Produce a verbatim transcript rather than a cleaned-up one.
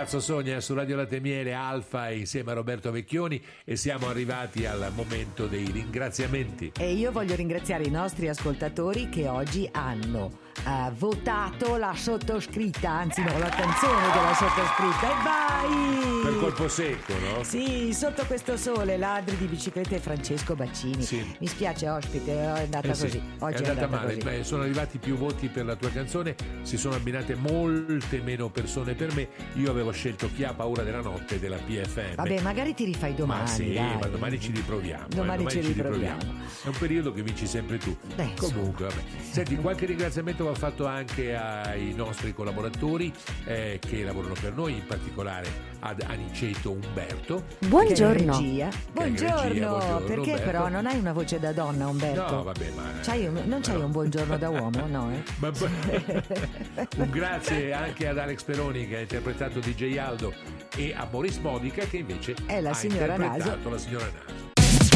ragazzo Sonia su Radio Latte e Miele Alfa insieme a Roberto Vecchioni e siamo arrivati al momento dei ringraziamenti. E io voglio ringraziare i nostri ascoltatori che oggi hanno uh, votato la sottoscritta, anzi no, la canzone della sottoscritta. E vai! Per colpo secco, no? Sì, Sotto questo sole, Ladri di biciclette Francesco Baccini. Sì. Mi spiace ospite, è andata Eh sì, così. Oggi è andata, male. così. Beh, sono arrivati più voti per la tua canzone, si sono abbinate molte meno persone per me. Io avevo scelto Chi ha paura della notte della P F M. Vabbè, magari ti rifai domani. Ma sì, dai. ma domani ci riproviamo. eh, Domani ci riproviamo. È un periodo che vinci sempre tu. Beh, Comunque, vabbè. Senti, qualche ringraziamento va fatto anche ai nostri collaboratori eh, che lavorano per noi, in particolare ad Aniceto Umberto. Buongiorno. Che è Buongiorno. regia, buongiorno, Perché Umberto. però non hai una voce da donna, Umberto? No, vabbè, ma C'hai un- non c'hai no. un buongiorno da uomo, no? Eh? Ma poi- un grazie anche ad Alex Peroni che ha interpretato D J Aldo e a Maurice Modica che invece È la ha signora interpretato Naso. la signora Naso.